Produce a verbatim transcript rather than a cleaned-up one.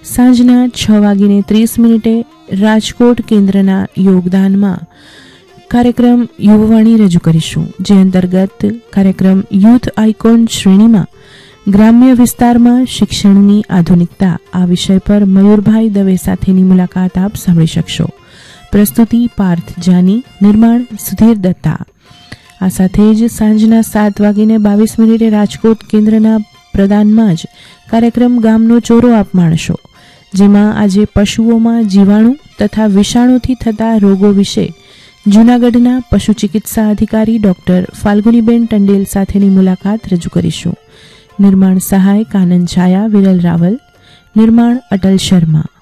સાંજના છ વાગીને ત્રીસ મિનિટે રાજકોટ કેન્દ્રના યોગદાનમાં કાર્યક્રમ યુવવાણી રજૂ કરીશું, જે અંતર્ગત કાર્યક્રમ યુથ આઇકોન શ્રેણીમાં ગ્રામ્ય વિસ્તારમાં શિક્ષણની આધુનિકતા આ વિષય પર મયુરભાઈ દવે સાથેની મુલાકાત આપ સાંભળી શકશો. પ્રસ્તુતિ પાર્થ જાની, નિર્માણ સુધીર દત્તા. આ સાથે જ સાંજના સાત વાગીને બાવીસ મિનિટે રાજકોટ કેન્દ્રના પ્રદાનમાં જ કાર્યક્રમ ગામનો ચોરો આપ માણશો, જેમાં આજે પશુઓમાં જીવાણુ તથા વિષાણુથી થતા રોગો વિશે જૂનાગઢના પશુ ચિકિત્સા અધિકારી ડોક્ટર ફાલ્ગુનીબેન ટંડેલ સાથેની મુલાકાત રજૂ કરીશું. નિર્માણ સહાય કાનન છાયા, વિરલ રાવલ. નિર્માણ અટલ શર્મા.